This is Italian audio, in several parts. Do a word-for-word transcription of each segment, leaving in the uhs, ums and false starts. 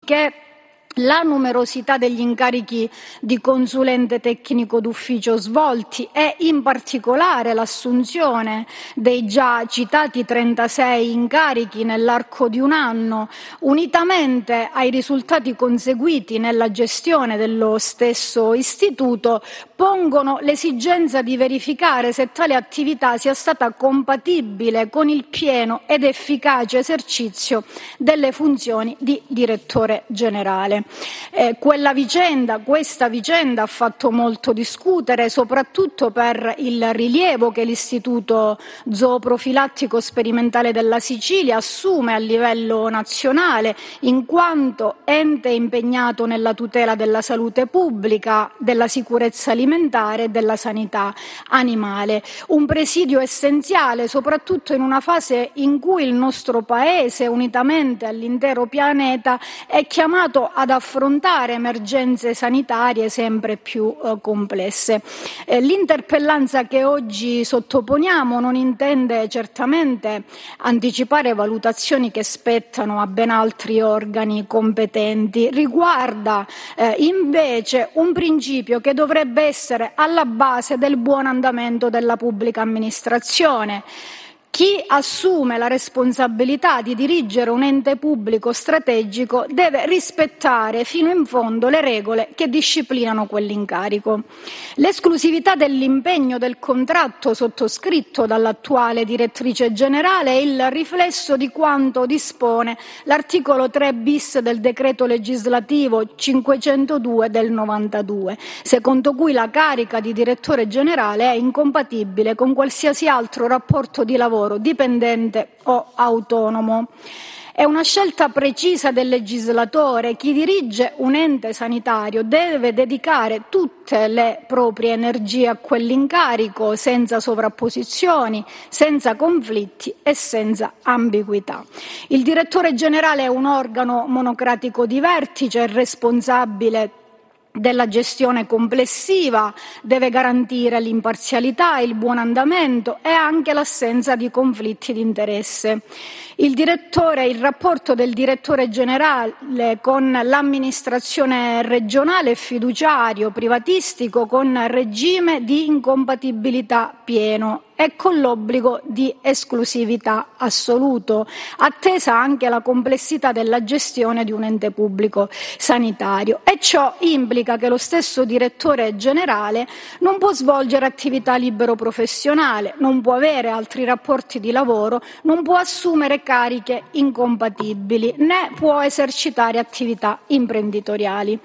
che la numerosità degli incarichi di consulente tecnico d'ufficio svolti e in particolare l'assunzione dei già citati trentasei incarichi nell'arco di un anno, unitamente ai risultati conseguiti nella gestione dello stesso istituto, pongono l'esigenza di verificare se tale attività sia stata compatibile con il pieno ed efficace esercizio delle funzioni di direttore generale. Eh, quella vicenda, questa vicenda ha fatto molto discutere, soprattutto per il rilievo che l'Istituto Zooprofilattico Sperimentale della Sicilia assume a livello nazionale, in quanto ente impegnato nella tutela della salute pubblica, della sicurezza alimentare e della sanità animale. Un presidio essenziale, soprattutto in una fase in cui il nostro Paese, unitamente all'intero pianeta, è chiamato ad affrontare emergenze sanitarie sempre più eh, complesse. Eh, l'interpellanza che oggi sottoponiamo non intende certamente anticipare valutazioni che spettano a ben altri organi competenti, riguarda eh, invece un principio che dovrebbe essere alla base del buon andamento della pubblica amministrazione. Chi assume la responsabilità di dirigere un ente pubblico strategico deve rispettare fino in fondo le regole che disciplinano quell'incarico. L'esclusività dell'impegno del contratto sottoscritto dall'attuale direttrice generale è il riflesso di quanto dispone l'articolo tre bis del decreto legislativo cinquecentodue del novantadue, secondo cui la carica di direttore generale è incompatibile con qualsiasi altro rapporto di lavoro dipendente o autonomo. È una scelta precisa del legislatore. Chi dirige un ente sanitario deve dedicare tutte le proprie energie a quell'incarico, senza sovrapposizioni, senza conflitti e senza ambiguità. Il direttore generale è un organo monocratico di vertice, responsabile della gestione complessiva, deve garantire l'imparzialità, il buon andamento e anche l'assenza di conflitti di interesse. Il direttore, il rapporto del direttore generale con l'amministrazione regionale è fiduciario, privatistico, con regime di incompatibilità pieno e con l'obbligo di esclusività assoluto, attesa anche la complessità della gestione di un ente pubblico sanitario. E ciò implica che lo stesso direttore generale non può svolgere attività libero professionale, non può avere altri rapporti di lavoro, non può assumere cariche incompatibili, né può esercitare attività imprenditoriali.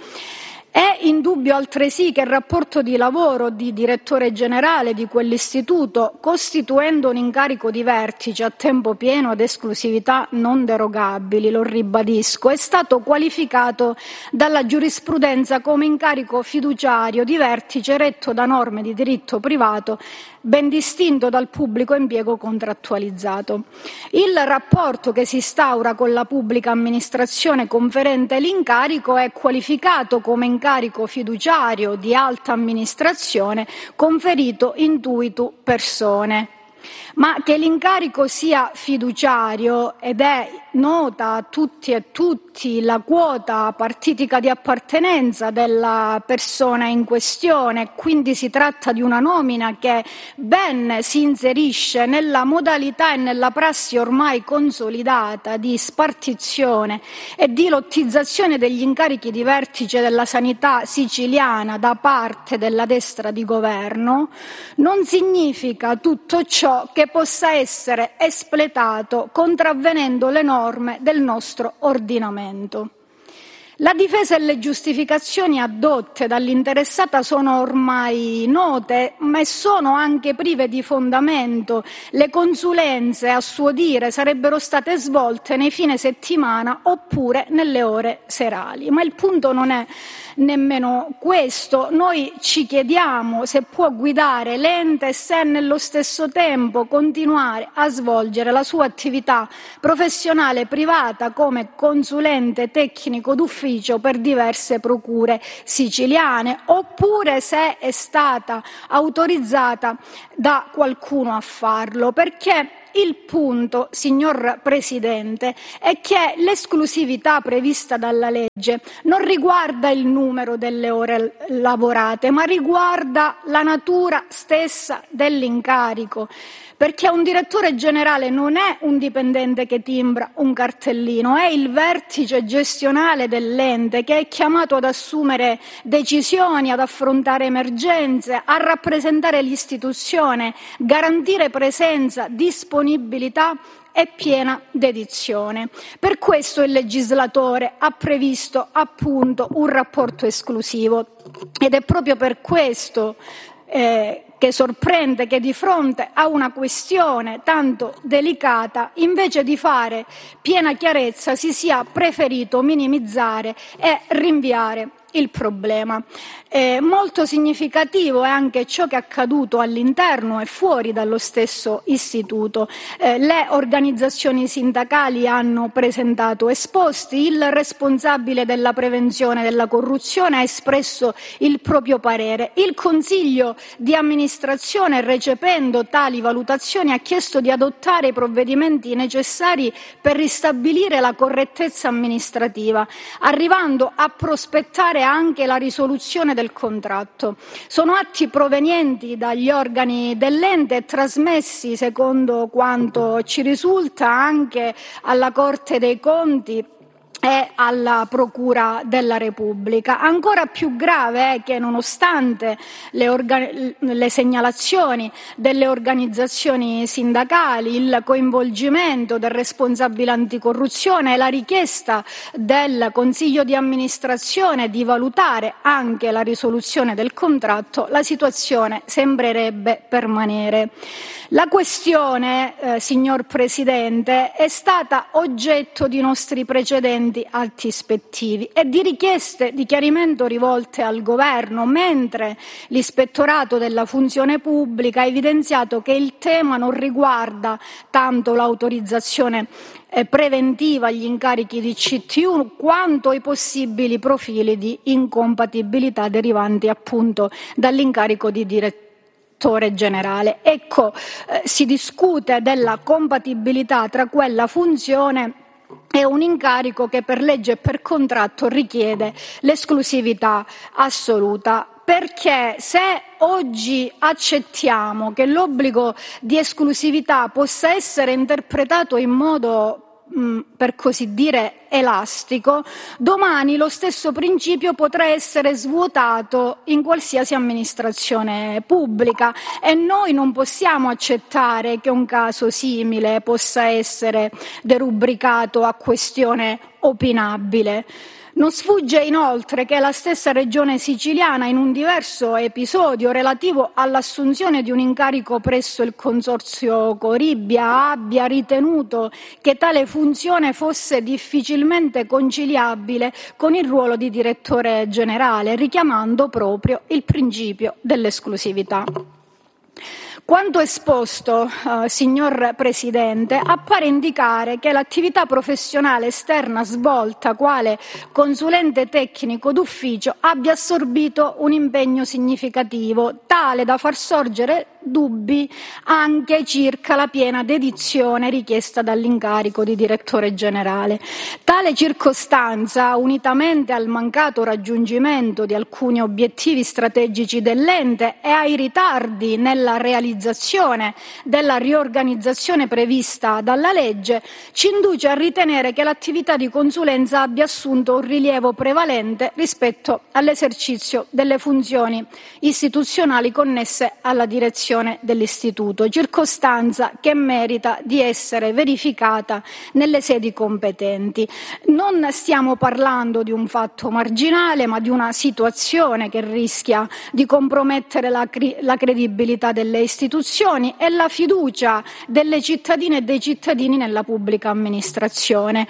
È indubbio altresì che il rapporto di lavoro di direttore generale di quell'istituto, costituendo un incarico di vertice a tempo pieno ad esclusività non derogabili, lo ribadisco, è stato qualificato dalla giurisprudenza come incarico fiduciario di vertice retto da norme di diritto privato, ben distinto dal pubblico impiego contrattualizzato. Il rapporto che si instaura con la pubblica amministrazione conferente l'incarico è qualificato come incarico fiduciario di alta amministrazione conferito intuitu persone. Ma che l'incarico sia fiduciario, ed è nota a tutti e tutti la quota partitica di appartenenza della persona in questione, quindi si tratta di una nomina che ben si inserisce nella modalità e nella prassi ormai consolidata di spartizione e di lottizzazione degli incarichi di vertice della sanità siciliana da parte della destra di governo, non significa tutto ciò che possa essere espletato contravvenendo le norme del nostro ordinamento. La difesa e le giustificazioni addotte dall'interessata sono ormai note, ma sono anche prive di fondamento. Le consulenze, a suo dire, sarebbero state svolte nei fine settimana oppure nelle ore serali. Ma il punto non è nemmeno questo. Noi ci chiediamo se può guidare l'ente e se nello stesso tempo continuare a svolgere la sua attività professionale privata come consulente tecnico d'ufficio per diverse procure siciliane, oppure se è stata autorizzata da qualcuno a farlo, perché il punto, signor Presidente, è che l'esclusività prevista dalla legge non riguarda il numero delle ore lavorate, ma riguarda la natura stessa dell'incarico. Perché un direttore generale non è un dipendente che timbra un cartellino, è il vertice gestionale dell'ente che è chiamato ad assumere decisioni, ad affrontare emergenze, a rappresentare l'istituzione, garantire presenza, disponibilità e piena dedizione. Per questo il legislatore ha previsto appunto un rapporto esclusivo ed è proprio per questo eh, che sorprende che di fronte a una questione tanto delicata, invece di fare piena chiarezza, si sia preferito minimizzare e rinviare il problema. Eh, molto significativo è anche ciò che è accaduto all'interno e fuori dallo stesso istituto. Eh, le organizzazioni sindacali hanno presentato esposti, il responsabile della prevenzione della corruzione ha espresso il proprio parere, il Consiglio di amministrazione, recependo tali valutazioni, ha chiesto di adottare i provvedimenti necessari per ristabilire la correttezza amministrativa, arrivando a prospettare anche la risoluzione del contratto. Sono atti provenienti dagli organi dell'ente e trasmessi, secondo quanto ci risulta, anche alla Corte dei Conti e alla Procura della Repubblica. Ancora più grave è che, nonostante le, organ- le segnalazioni delle organizzazioni sindacali, il coinvolgimento del responsabile anticorruzione e la richiesta del Consiglio di amministrazione di valutare anche la risoluzione del contratto, la situazione sembrerebbe permanere. La questione, eh, signor Presidente, è stata oggetto di nostri precedenti atti ispettivi e di richieste di chiarimento rivolte al Governo, mentre l'Ispettorato della Funzione Pubblica ha evidenziato che il tema non riguarda tanto l'autorizzazione eh, preventiva agli incarichi di C T U quanto i possibili profili di incompatibilità derivanti appunto dall'incarico di direttore generale. Ecco, eh, si discute della compatibilità tra quella funzione e un incarico che per legge e per contratto richiede l'esclusività assoluta. Perché se oggi accettiamo che l'obbligo di esclusività possa essere interpretato in modo per così dire elastico, domani lo stesso principio potrà essere svuotato in qualsiasi amministrazione pubblica e noi non possiamo accettare che un caso simile possa essere derubricato a questione opinabile. Non sfugge inoltre che la stessa Regione siciliana, in un diverso episodio relativo all'assunzione di un incarico presso il Consorzio Coribia, abbia ritenuto che tale funzione fosse difficilmente conciliabile con il ruolo di direttore generale, richiamando proprio il principio dell'esclusività. Quanto esposto, eh, signor Presidente, appare indicare che l'attività professionale esterna svolta quale consulente tecnico d'ufficio abbia assorbito un impegno significativo, tale da far sorgere dubbi anche circa la piena dedizione richiesta dall'incarico di direttore generale. Tale circostanza, unitamente al mancato raggiungimento di alcuni obiettivi strategici dell'ente e ai ritardi nella realizzazione della riorganizzazione prevista dalla legge, ci induce a ritenere che l'attività di consulenza abbia assunto un rilievo prevalente rispetto all'esercizio delle funzioni istituzionali connesse alla direzione dell'istituto, circostanza che merita di essere verificata nelle sedi competenti. Non stiamo parlando di un fatto marginale, ma di una situazione che rischia di compromettere la, la credibilità delle istituzioni e la fiducia delle cittadine e dei cittadini nella pubblica amministrazione.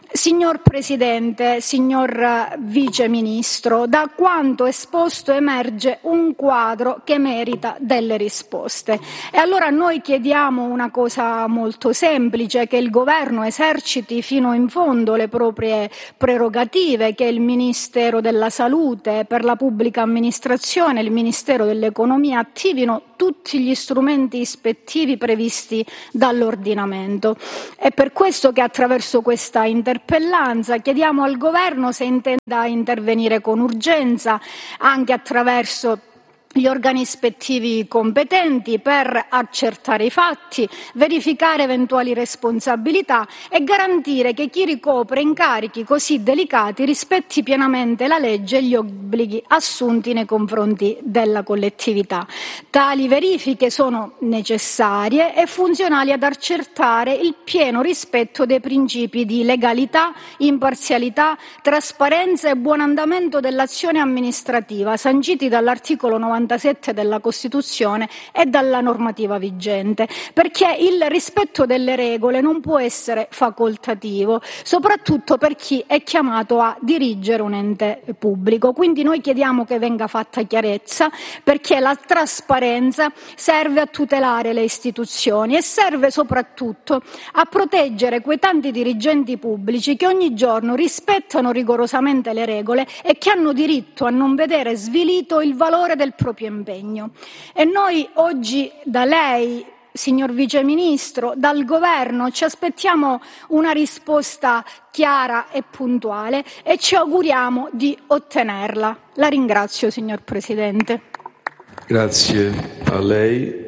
Signor Presidente, signor Vice Ministro, da quanto esposto emerge un quadro che merita delle risposte. E allora noi chiediamo una cosa molto semplice, che il Governo eserciti fino in fondo le proprie prerogative, che il Ministero della Salute, per la pubblica amministrazione, il Ministero dell'Economia attivino tutti gli strumenti ispettivi previsti dall'ordinamento. È per questo che attraverso questa interpellanza chiediamo al Governo se intenda intervenire con urgenza anche attraverso gli organi ispettivi competenti per accertare i fatti, verificare eventuali responsabilità e garantire che chi ricopre incarichi così delicati rispetti pienamente la legge e gli obblighi assunti nei confronti della collettività. Tali verifiche sono necessarie e funzionali ad accertare il pieno rispetto dei principi di legalità, imparzialità, trasparenza e buon andamento dell'azione amministrativa sanciti dall'articolo novantasette della Costituzione e dalla normativa vigente, perché il rispetto delle regole non può essere facoltativo, soprattutto per chi è chiamato a dirigere un ente pubblico. Quindi noi chiediamo che venga fatta chiarezza, perché la trasparenza serve a tutelare le istituzioni e serve soprattutto a proteggere quei tanti dirigenti pubblici che ogni giorno rispettano rigorosamente le regole e che hanno diritto a non vedere svilito il valore del proprio impegno. E noi oggi da lei, signor Vice Ministro, dal Governo ci aspettiamo una risposta chiara e puntuale e ci auguriamo di ottenerla. La ringrazio, signor Presidente. Grazie a lei.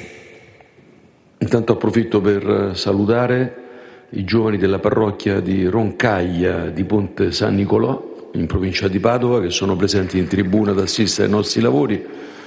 Intanto approfitto per salutare i giovani della parrocchia di Roncaglia di Ponte San Nicolò in provincia di Padova, che sono presenti in tribuna ad assistere ai nostri lavori.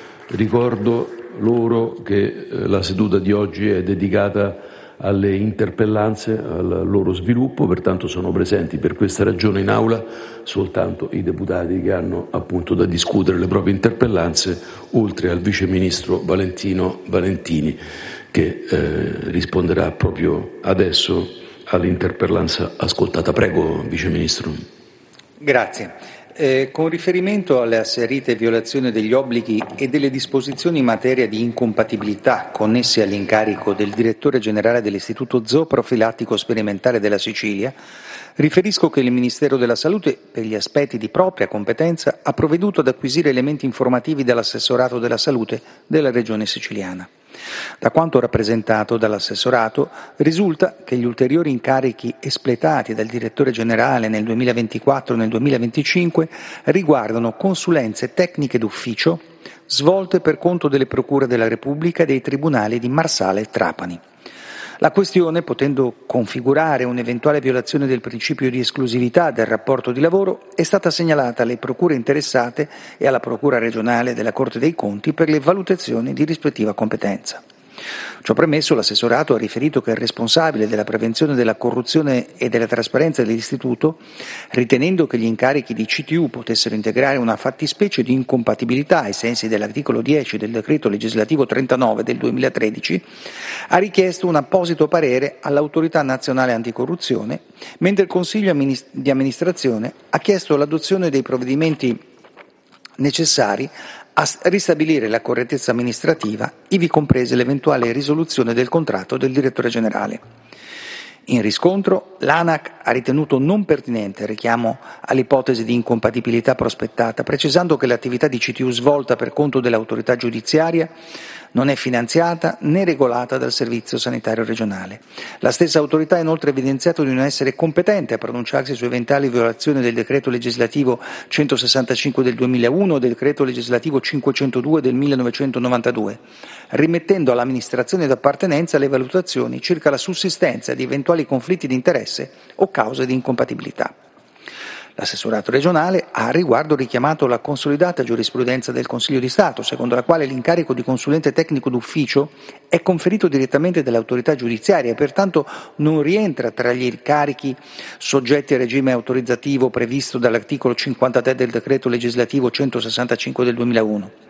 Ricordo loro che la seduta di oggi è dedicata alle interpellanze, al loro sviluppo, pertanto sono presenti per questa ragione in aula soltanto i deputati che hanno appunto da discutere le proprie interpellanze, oltre al Vice Ministro Valentino Valentini, che eh, risponderà proprio adesso all'interpellanza ascoltata. Prego, Vice Ministro. Grazie. Eh, con riferimento alle asserite violazioni degli obblighi e delle disposizioni in materia di incompatibilità connesse all'incarico del direttore generale dell'Istituto Zooprofilattico Sperimentale della Sicilia, riferisco che il Ministero della Salute, per gli aspetti di propria competenza, ha provveduto ad acquisire elementi informativi dall'Assessorato della Salute della Regione Siciliana. Da quanto rappresentato dall'assessorato risulta che gli ulteriori incarichi espletati dal direttore generale nel duemilaventiquattro e nel duemilaventicinque riguardano consulenze tecniche d'ufficio svolte per conto delle procure della Repubblica e dei tribunali di Marsala e Trapani. La questione, potendo configurare un'eventuale violazione del principio di esclusività del rapporto di lavoro, è stata segnalata alle procure interessate e alla Procura regionale della Corte dei Conti per le valutazioni di rispettiva competenza. Ciò premesso, l'assessorato ha riferito che il responsabile della prevenzione della corruzione e della trasparenza dell'istituto, ritenendo che gli incarichi di C T U potessero integrare una fattispecie di incompatibilità ai sensi dell'articolo dieci del decreto legislativo trentanove del duemilatredici, ha richiesto un apposito parere all'Autorità Nazionale Anticorruzione, mentre il Consiglio di amministrazione ha chiesto l'adozione dei provvedimenti necessari a ristabilire la correttezza amministrativa, ivi comprese l'eventuale risoluzione del contratto del direttore generale. In riscontro, l'ANAC ha ritenuto non pertinente il richiamo all'ipotesi di incompatibilità prospettata, precisando che l'attività di C T U svolta per conto dell'autorità giudiziaria non è finanziata né regolata dal Servizio Sanitario Regionale. La stessa autorità ha inoltre evidenziato di non essere competente a pronunciarsi su eventuali violazioni del decreto legislativo centosessantacinque del duemilauno o del decreto legislativo cinquecentodue del millenovecentonovantadue, rimettendo all'amministrazione d'appartenenza le valutazioni circa la sussistenza di eventuali conflitti di interesse o cause di incompatibilità. L'assessorato regionale ha a riguardo richiamato la consolidata giurisprudenza del Consiglio di Stato, secondo la quale l'incarico di consulente tecnico d'ufficio è conferito direttamente dall'autorità giudiziaria e pertanto non rientra tra gli incarichi soggetti al regime autorizzativo previsto dall'articolo cinquantatré del decreto legislativo centosessantacinque del duemilauno.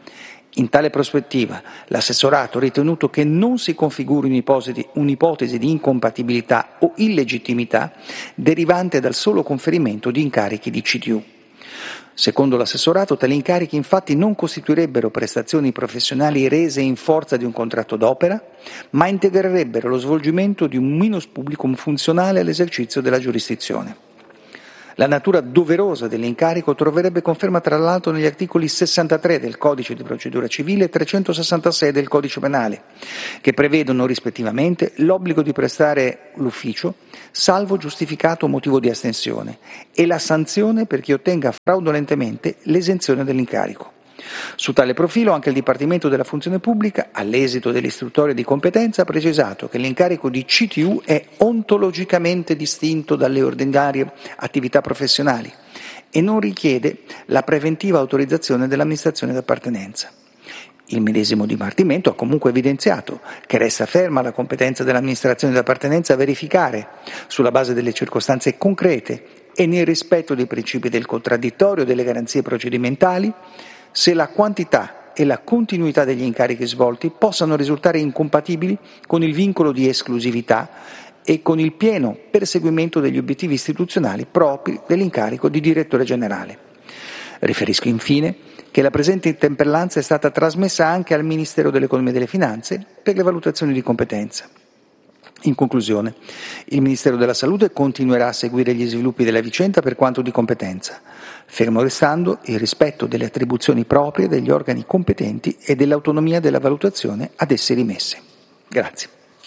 In tale prospettiva, l'assessorato ha ritenuto che non si configuri un'ipotesi, un'ipotesi di incompatibilità o illegittimità derivante dal solo conferimento di incarichi di C T U. Secondo l'assessorato, tali incarichi infatti non costituirebbero prestazioni professionali rese in forza di un contratto d'opera, ma integrerebbero lo svolgimento di un minus publicum funzionale all'esercizio della giurisdizione. La natura doverosa dell'incarico troverebbe conferma tra l'altro negli articoli sessantatré del Codice di procedura civile e trecentosessantasei del Codice penale, che prevedono rispettivamente l'obbligo di prestare l'ufficio, salvo giustificato motivo di astensione, e la sanzione per chi ottenga fraudolentemente l'esenzione dell'incarico. Su tale profilo anche il Dipartimento della Funzione Pubblica, all'esito dell'istruttoria di competenza, ha precisato che l'incarico di C T U è ontologicamente distinto dalle ordinarie attività professionali e non richiede la preventiva autorizzazione dell'amministrazione d'appartenenza. Il medesimo Dipartimento ha comunque evidenziato che resta ferma la competenza dell'amministrazione d'appartenenza a verificare, sulla base delle circostanze concrete e nel rispetto dei principi del contraddittorio e delle garanzie procedimentali, se la quantità e la continuità degli incarichi svolti possano risultare incompatibili con il vincolo di esclusività e con il pieno perseguimento degli obiettivi istituzionali propri dell'incarico di direttore generale. Riferisco infine che la presente interpellanza è stata trasmessa anche al Ministero dell'Economia e delle Finanze per le valutazioni di competenza. In conclusione, il Ministero della Salute continuerà a seguire gli sviluppi della vicenda per quanto di competenza, fermo restando il rispetto delle attribuzioni proprie degli organi competenti e dell'autonomia della valutazione ad essi rimesse. Grazie.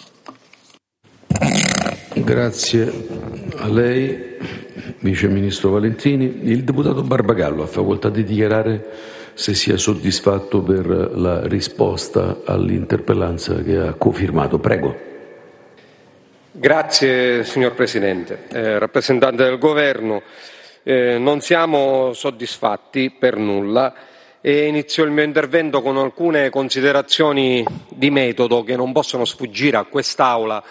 Grazie a lei, Vice Ministro Valentini. Il deputato Barbagallo ha facoltà di dichiarare se sia soddisfatto per la risposta all'interpellanza che ha cofirmato. Prego. Grazie signor Presidente. Eh, rappresentante del Governo, eh, non siamo soddisfatti per nulla e inizio il mio intervento con alcune considerazioni di metodo che non possono sfuggire a quest'Aula,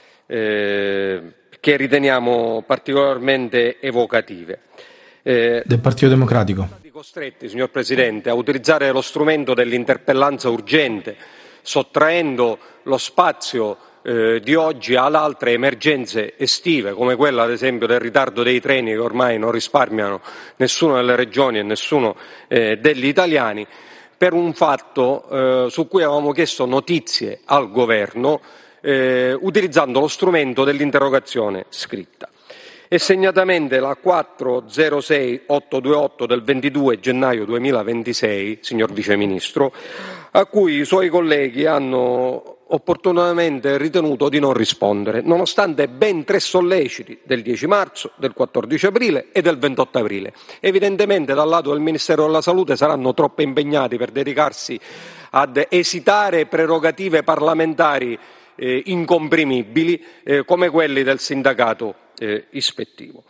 eh, che riteniamo particolarmente evocative. Eh, del Partito Democratico. Costretti, signor Presidente, a utilizzare lo strumento dell'interpellanza urgente, sottraendo lo spazio eh, di oggi ad altre emergenze estive, come quella ad esempio del ritardo dei treni che ormai non risparmiano nessuna delle regioni e nessuno eh, degli italiani, per un fatto eh, su cui avevamo chiesto notizie al Governo eh, utilizzando lo strumento dell'interrogazione scritta. E segnatamente la quattro zero sei otto due otto del ventidue gennaio duemilaventisei, signor Vice Ministro, a cui i suoi colleghi hanno opportunamente ritenuto di non rispondere, nonostante ben tre solleciti del dieci marzo, del quattordici aprile e del ventotto aprile. Evidentemente dal lato del Ministero della Salute saranno troppo impegnati per dedicarsi ad esitare prerogative parlamentari eh, incomprimibili eh, come quelli del sindacato Eh, ispettivo.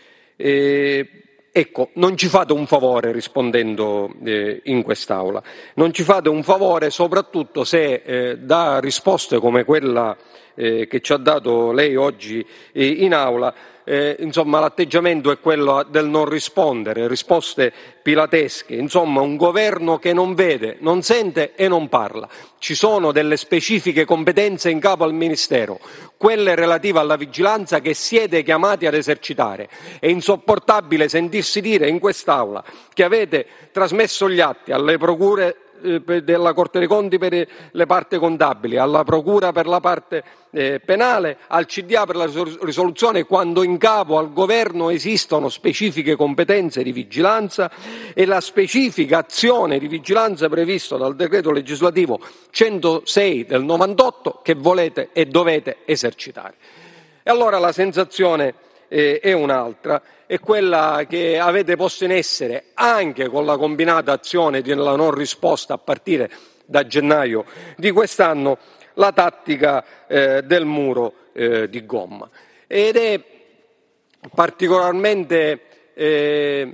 Eh, ecco, non ci fate un favore rispondendo eh, in quest'Aula, non ci fate un favore soprattutto se eh, da risposte come quella eh, che ci ha dato lei oggi eh, in Aula, eh, insomma l'atteggiamento è quello del non rispondere, risposte pilatesche, insomma un governo che non vede, non sente e non parla. Ci sono delle specifiche competenze in capo al Ministero, quelle relative alla vigilanza che siete chiamati ad esercitare. È insopportabile sentirsi dire in quest'Aula che avete trasmesso gli atti alle procure della Corte dei Conti per le parti contabili, alla Procura per la parte eh, penale, al C D A per la risoluzione, quando in capo al Governo esistono specifiche competenze di vigilanza e la specifica azione di vigilanza prevista dal decreto legislativo centosei del novantotto che volete e dovete esercitare. E allora la sensazione eh, è un'altra, è quella che avete posto in essere anche con la combinata azione della non risposta a partire da gennaio di quest'anno, la tattica eh, del muro eh, di gomma. Ed è particolarmente eh,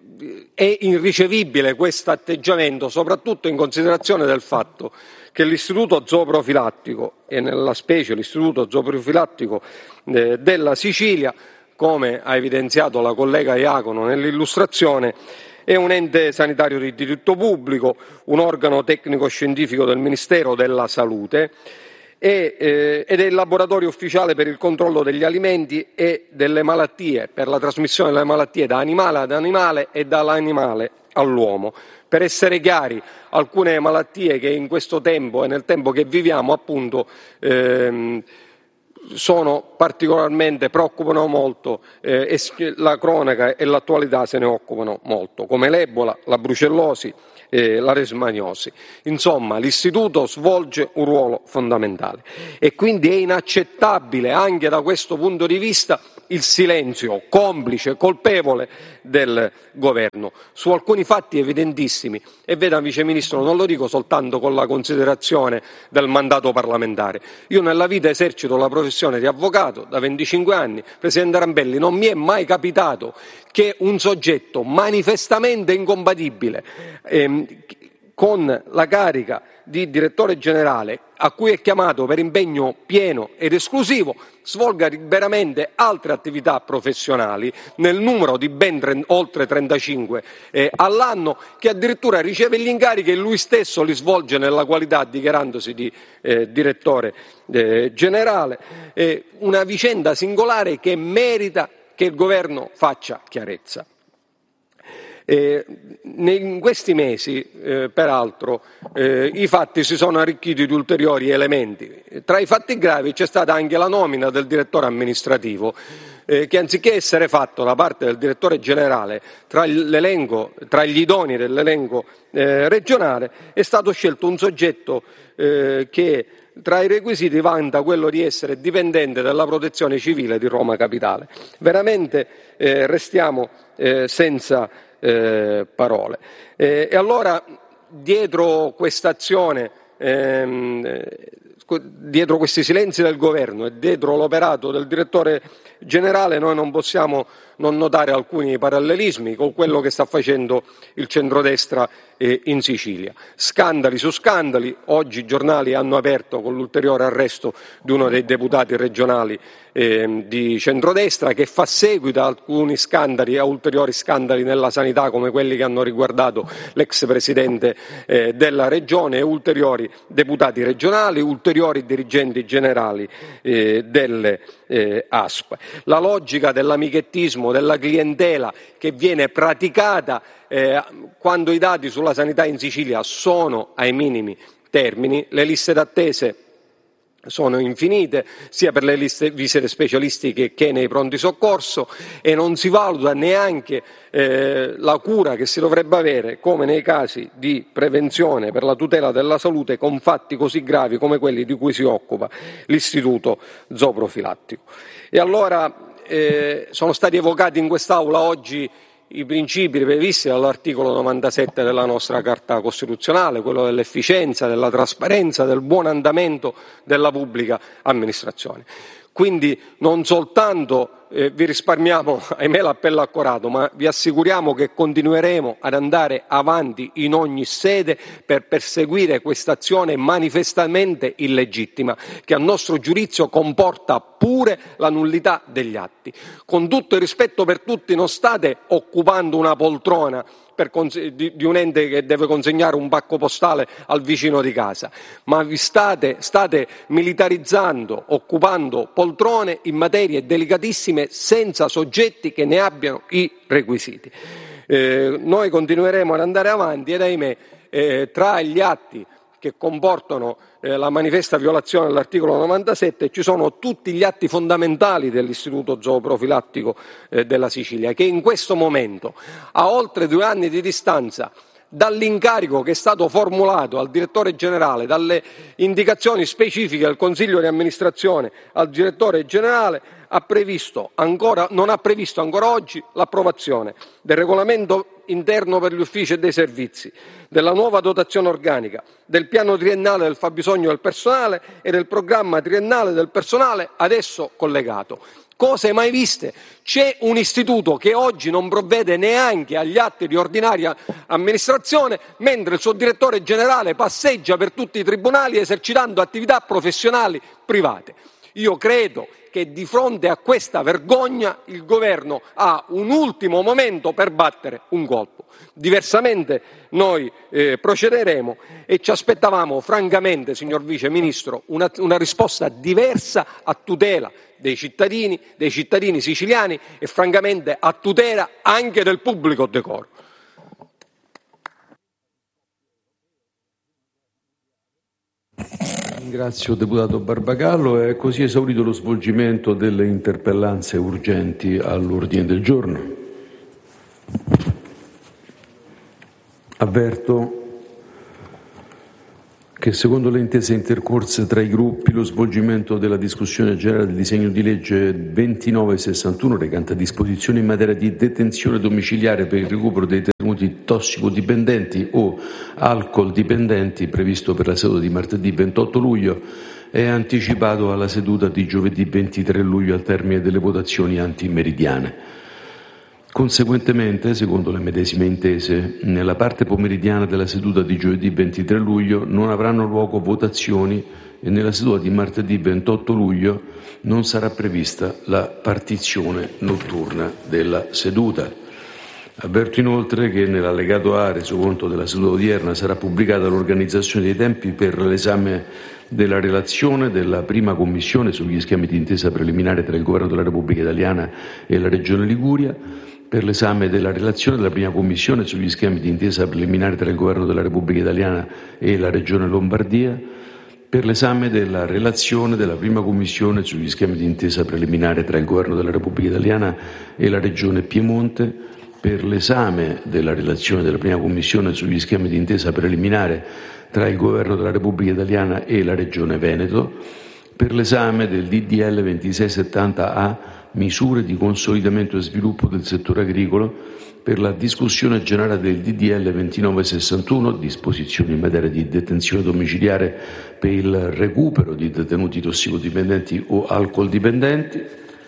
è irricevibile questo atteggiamento, soprattutto in considerazione del fatto che l'istituto zooprofilattico, e nella specie l'istituto zooprofilattico eh, della Sicilia, come ha evidenziato la collega Iacono nell'illustrazione, è un ente sanitario di diritto pubblico, un organo tecnico-scientifico del Ministero della Salute e, eh, ed è il laboratorio ufficiale per il controllo degli alimenti e delle malattie, per la trasmissione delle malattie da animale ad animale e dall'animale all'uomo. Per essere chiari, alcune malattie che in questo tempo e nel tempo che viviamo appunto ehm, sono particolarmente, preoccupano molto eh, e la cronaca e l'attualità se ne occupano molto, come l'Ebola, la brucellosi, eh, la leishmaniosi. Insomma, l'istituto svolge un ruolo fondamentale e quindi è inaccettabile anche da questo punto di vista il silenzio complice, colpevole del governo su alcuni fatti evidentissimi. E veda, Vice Ministro, non lo dico soltanto con la considerazione del mandato parlamentare. Io nella vita esercito la professione di avvocato da venticinque anni. Presidente Rambelli, non mi è mai capitato che un soggetto manifestamente incompatibile ehm, con la carica di direttore generale, a cui è chiamato per impegno pieno ed esclusivo, svolga liberamente altre attività professionali nel numero di ben tre, oltre trentacinque eh, all'anno, che addirittura riceve gli incarichi e lui stesso li svolge nella qualità dichiarandosi di eh, direttore eh, generale. Eh, una vicenda singolare che merita che il governo faccia chiarezza. Eh, in questi mesi, eh, peraltro, eh, i fatti si sono arricchiti di ulteriori elementi. Tra i fatti gravi c'è stata anche la nomina del direttore amministrativo, eh, che anziché essere fatto da parte del direttore generale tra, l'elenco, tra gli idonei dell'elenco eh, regionale, è stato scelto un soggetto eh, che tra i requisiti vanta quello di essere dipendente dalla Protezione Civile di Roma Capitale. Veramente eh, restiamo eh, senza Eh, parole. Eh, e allora dietro questa azione, ehm, dietro questi silenzi del governo e dietro l'operato del direttore generale, noi non possiamo non notare alcuni parallelismi con quello che sta facendo il centrodestra eh, in Sicilia. Scandali su scandali, oggi i giornali hanno aperto con l'ulteriore arresto di uno dei deputati regionali eh, di centrodestra, che fa seguito a alcuni scandali, a ulteriori scandali nella sanità, come quelli che hanno riguardato l'ex presidente eh, della regione e ulteriori deputati regionali, ulteriori dirigenti generali eh, delle eh, A S P. La logica dell'amichettismo, della clientela che viene praticata eh, quando i dati sulla sanità in Sicilia sono ai minimi termini, le liste d'attesa sono infinite, sia per le liste, visite specialistiche che nei pronti soccorso, e non si valuta neanche eh, la cura che si dovrebbe avere, come nei casi di prevenzione per la tutela della salute, con fatti così gravi come quelli di cui si occupa l'istituto zooprofilattico. E allora eh, sono stati evocati in quest'Aula oggi i principi previsti dall'articolo novantasette della nostra Carta Costituzionale, quello dell'efficienza, della trasparenza, del buon andamento della pubblica amministrazione. Quindi non soltanto eh, vi risparmiamo, ahimè, l'appello accorato, ma vi assicuriamo che continueremo ad andare avanti in ogni sede per perseguire questa azione manifestamente illegittima, che a nostro giudizio comporta pure la nullità degli atti. Con tutto il rispetto per tutti, non state occupando una poltrona per di, di un ente che deve consegnare un pacco postale al vicino di casa, ma vi state, state militarizzando, occupando poltrone in materie delicatissime senza soggetti che ne abbiano i requisiti. Eh, noi continueremo ad andare avanti ed ahimè eh, tra gli atti che comportano eh, la manifesta violazione dell'articolo novantasette ci sono tutti gli atti fondamentali dell'Istituto Zooprofilattico eh, della Sicilia, che in questo momento, a oltre due anni di distanza dall'incarico che è stato formulato al direttore generale, dalle indicazioni specifiche del Consiglio di amministrazione al direttore generale, ha previsto ancora, non ha previsto ancora oggi l'approvazione del regolamento interno per gli uffici e dei servizi, della nuova dotazione organica, del piano triennale del fabbisogno del personale e del programma triennale del personale adesso collegato. Cose mai viste. C'è un istituto che oggi non provvede neanche agli atti di ordinaria amministrazione, mentre il suo direttore generale passeggia per tutti i tribunali esercitando attività professionali private. Io credo che di fronte a questa vergogna il governo ha un ultimo momento per battere un colpo. Diversamente noi eh, procederemo e ci aspettavamo francamente, signor Vice Ministro, una, una risposta diversa a tutela dei cittadini, dei cittadini siciliani e francamente a tutela anche del pubblico decoro. Ringrazio il deputato Barbagallo. È così esaurito lo svolgimento delle interpellanze urgenti all'ordine del giorno. Avverto che secondo le intese intercorse tra i gruppi lo svolgimento della discussione generale del disegno di legge ventinove sessantuno recante disposizioni in materia di detenzione domiciliare per il recupero dei detenuti tossicodipendenti o alcoldipendenti previsto per la seduta di martedì ventotto luglio è anticipato alla seduta di giovedì ventitré luglio al termine delle votazioni antimeridiane. Conseguentemente, secondo le medesime intese, nella parte pomeridiana della seduta di giovedì ventitré luglio non avranno luogo votazioni e nella seduta di martedì ventotto luglio non sarà prevista la partizione notturna della seduta. Avverto inoltre che nell'allegato A, resoconto della seduta odierna, sarà pubblicata l'organizzazione dei tempi per l'esame della relazione della prima commissione sugli schemi di intesa preliminare tra il Governo della Repubblica Italiana e la Regione Liguria, per l'esame della relazione della prima commissione sugli schemi di intesa preliminare tra il Governo della Repubblica Italiana e la Regione Lombardia, per l'esame della relazione della prima commissione sugli schemi di intesa preliminare tra il Governo della Repubblica Italiana e la Regione Piemonte, per l'esame della relazione della prima commissione sugli schemi di intesa preliminare tra il Governo della Repubblica Italiana e la Regione Veneto, per l'esame del D D L ventisei settanta A, misure di consolidamento e sviluppo del settore agricolo, per la discussione generale del D D L ventinove sessantuno, disposizioni in materia di detenzione domiciliare per il recupero di detenuti tossicodipendenti o alcoldipendenti.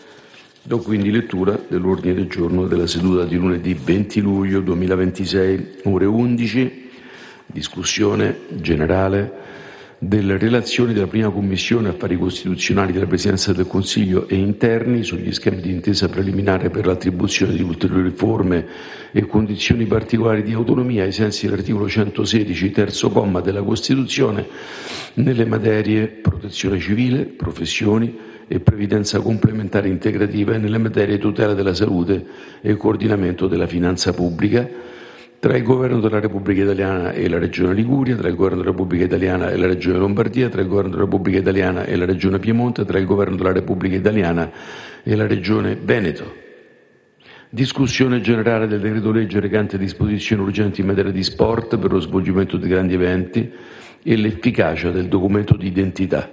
Do quindi lettura dell'ordine del giorno della seduta di lunedì venti luglio duemilaventisei, ore undici, discussione generale delle relazioni della prima Commissione Affari Costituzionali della Presidenza del Consiglio e interni sugli schemi di intesa preliminare per l'attribuzione di ulteriori forme e condizioni particolari di autonomia ai sensi dell'articolo centosedici, terzo comma della Costituzione, nelle materie protezione civile, professioni e previdenza complementare integrativa e nelle materie tutela della salute e coordinamento della finanza pubblica, tra il Governo della Repubblica Italiana e la Regione Liguria, tra il Governo della Repubblica Italiana e la Regione Lombardia, tra il Governo della Repubblica Italiana e la Regione Piemonte, tra il Governo della Repubblica Italiana e la Regione Veneto. Discussione generale del decreto legge recante disposizioni urgenti in materia di sport per lo svolgimento di grandi eventi e l'efficacia del documento di identità.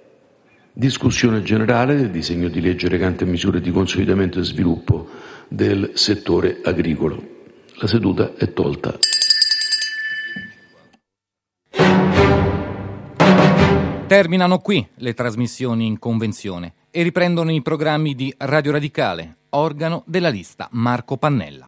Discussione generale del disegno di legge recante misure di consolidamento e sviluppo del settore agricolo. La seduta è tolta. Terminano qui le trasmissioni in convenzione e riprendono i programmi di Radio Radicale, organo della lista Marco Pannella.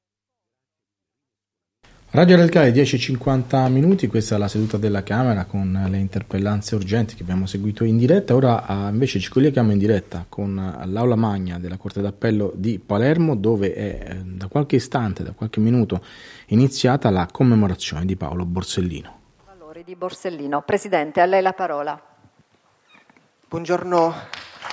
Radio Radicale dieci e cinquanta minuti, questa è la seduta della Camera con le interpellanze urgenti che abbiamo seguito in diretta. Ora uh, invece ci colleghiamo in diretta con uh, l'Aula Magna della Corte d'Appello di Palermo, dove è eh, da qualche istante, da qualche minuto, iniziata la commemorazione di Paolo Borsellino. Valori di Borsellino. Presidente, a lei la parola. Buongiorno.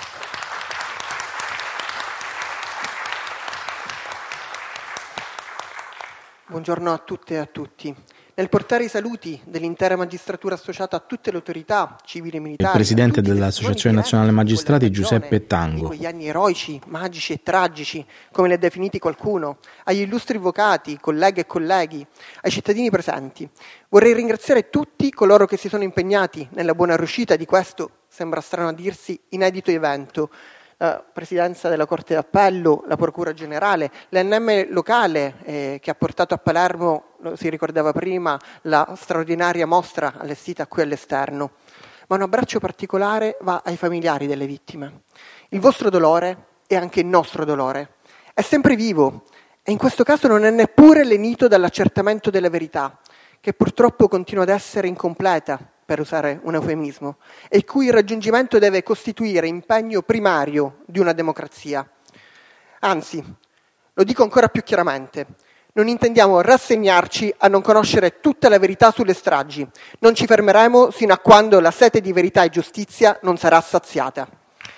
Buongiorno a tutte e a tutti. Nel portare i saluti dell'intera magistratura associata a tutte le autorità civili e militari, il presidente dell'Associazione Nazionale Magistrati Giuseppe Tango, di quegli anni eroici, magici e tragici, come li ha definiti qualcuno, agli illustri avvocati, colleghe e colleghi, ai cittadini presenti, vorrei ringraziare tutti coloro che si sono impegnati nella buona riuscita di questo, sembra strano a dirsi, inedito evento. La Presidenza della Corte d'Appello, la Procura Generale, l'A N M locale eh, che ha portato a Palermo, lo si ricordava prima, la straordinaria mostra allestita qui all'esterno. Ma un abbraccio particolare va ai familiari delle vittime. Il vostro dolore è anche il nostro dolore. È sempre vivo e in questo caso non è neppure lenito dall'accertamento della verità, che purtroppo continua ad essere incompleta per usare un eufemismo, e il cui raggiungimento deve costituire impegno primario di una democrazia. Anzi, lo dico ancora più chiaramente, non intendiamo rassegnarci a non conoscere tutta la verità sulle stragi, non ci fermeremo sino a quando la sete di verità e giustizia non sarà saziata.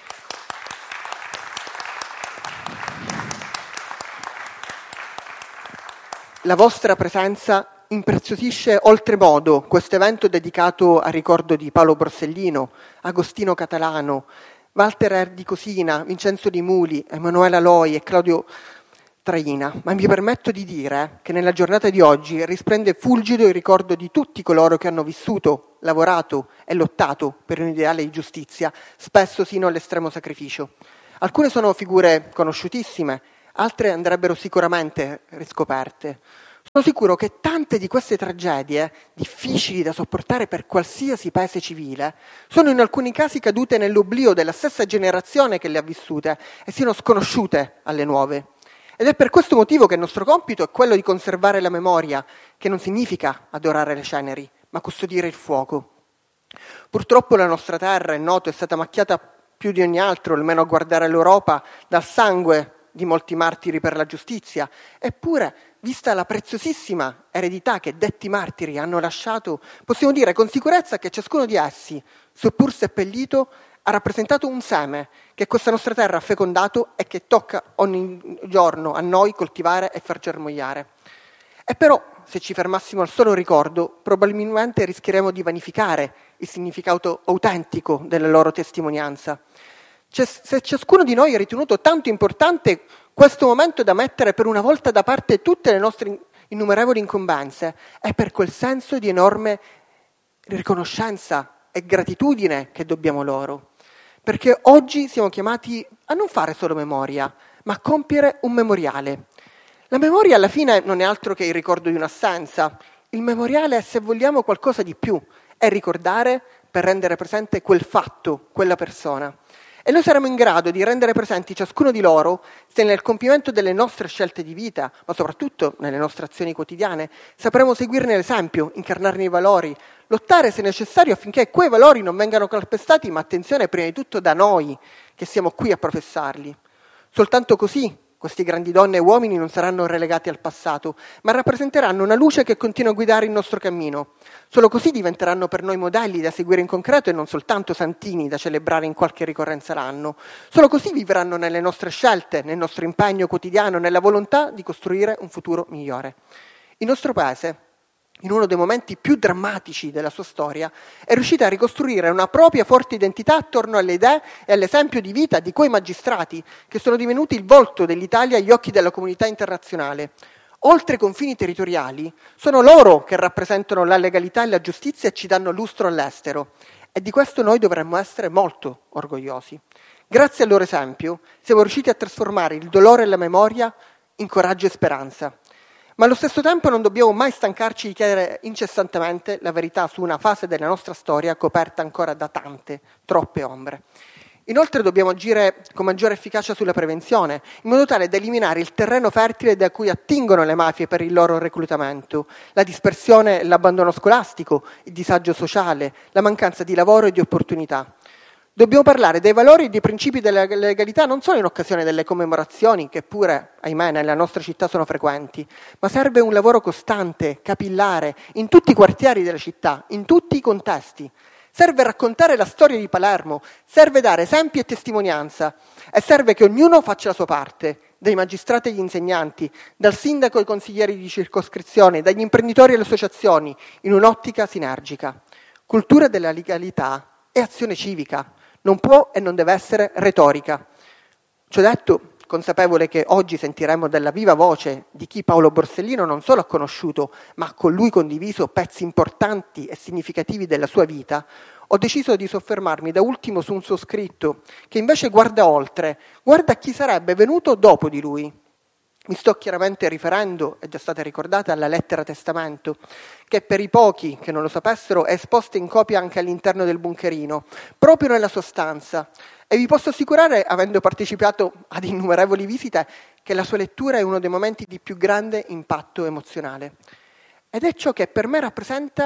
La vostra presenza impreziosisce oltremodo questo evento dedicato al ricordo di Paolo Borsellino, Agostino Catalano, Walter Erdi Cosina, Vincenzo Di Muli, Emanuela Loi e Claudio Traina, ma mi permetto di dire che nella giornata di oggi risplende fulgido il ricordo di tutti coloro che hanno vissuto, lavorato e lottato per un ideale di giustizia, spesso sino all'estremo sacrificio. Alcune sono figure conosciutissime, altre andrebbero sicuramente riscoperte. Sono sicuro che tante di queste tragedie, difficili da sopportare per qualsiasi paese civile, sono in alcuni casi cadute nell'oblio della stessa generazione che le ha vissute e siano sconosciute alle nuove. Ed è per questo motivo che il nostro compito è quello di conservare la memoria, che non significa adorare le ceneri, ma custodire il fuoco. Purtroppo la nostra terra, è noto, è stata macchiata più di ogni altro, almeno a guardare l'Europa, dal sangue di molti martiri per la giustizia, eppure, vista la preziosissima eredità che detti martiri hanno lasciato, possiamo dire con sicurezza che ciascuno di essi, seppur seppellito, ha rappresentato un seme che questa nostra terra ha fecondato e che tocca ogni giorno a noi coltivare e far germogliare. E però, se ci fermassimo al solo ricordo, probabilmente rischieremo di vanificare il significato autentico della loro testimonianza. Se ciascuno di noi ha ritenuto tanto importante questo momento da mettere per una volta da parte tutte le nostre innumerevoli incombenze, è per quel senso di enorme riconoscenza e gratitudine che dobbiamo loro. Perché oggi siamo chiamati a non fare solo memoria, ma a compiere un memoriale. La memoria alla fine non è altro che il ricordo di un'assenza. Il memoriale è, se vogliamo, qualcosa di più. È ricordare per rendere presente quel fatto, quella persona. E noi saremo in grado di rendere presenti ciascuno di loro se nel compimento delle nostre scelte di vita, ma soprattutto nelle nostre azioni quotidiane, sapremo seguirne l'esempio, incarnarne i valori, lottare se necessario affinché quei valori non vengano calpestati, ma attenzione, prima di tutto da noi che siamo qui a professarli. Soltanto così questi grandi donne e uomini non saranno relegati al passato, ma rappresenteranno una luce che continua a guidare il nostro cammino. Solo così diventeranno per noi modelli da seguire in concreto e non soltanto santini da celebrare in qualche ricorrenza l'anno. Solo così vivranno nelle nostre scelte, nel nostro impegno quotidiano, nella volontà di costruire un futuro migliore. Il nostro paese, in uno dei momenti più drammatici della sua storia, è riuscita a ricostruire una propria forte identità attorno alle idee e all'esempio di vita di quei magistrati che sono divenuti il volto dell'Italia agli occhi della comunità internazionale. Oltre i confini territoriali, sono loro che rappresentano la legalità e la giustizia e ci danno lustro all'estero. E di questo noi dovremmo essere molto orgogliosi. Grazie al loro esempio siamo riusciti a trasformare il dolore e la memoria in coraggio e speranza. Ma allo stesso tempo non dobbiamo mai stancarci di chiedere incessantemente la verità su una fase della nostra storia coperta ancora da tante, troppe ombre. Inoltre dobbiamo agire con maggiore efficacia sulla prevenzione, in modo tale da eliminare il terreno fertile da cui attingono le mafie per il loro reclutamento, la dispersione e l'abbandono scolastico, il disagio sociale, la mancanza di lavoro e di opportunità. Dobbiamo parlare dei valori e dei principi della legalità non solo in occasione delle commemorazioni, che pure, ahimè, nella nostra città sono frequenti, ma serve un lavoro costante, capillare, in tutti i quartieri della città, in tutti i contesti. Serve raccontare la storia di Palermo, serve dare esempi e testimonianza e serve che ognuno faccia la sua parte, dai magistrati agli insegnanti, dal sindaco ai consiglieri di circoscrizione, dagli imprenditori alle associazioni, in un'ottica sinergica. Cultura della legalità è azione civica. Non può e non deve essere retorica. Ciò detto, consapevole che oggi sentiremo dalla viva voce di chi Paolo Borsellino non solo ha conosciuto, ma ha con lui condiviso pezzi importanti e significativi della sua vita, ho deciso di soffermarmi da ultimo su un suo scritto che invece guarda oltre, guarda a chi sarebbe venuto dopo di lui. Mi sto chiaramente riferendo, è già stata ricordata, alla lettera testamento, che per i pochi che non lo sapessero è esposta in copia anche all'interno del bunkerino, proprio nella sua stanza. E vi posso assicurare, avendo partecipato ad innumerevoli visite, che la sua lettura è uno dei momenti di più grande impatto emozionale. Ed è ciò che per me rappresenta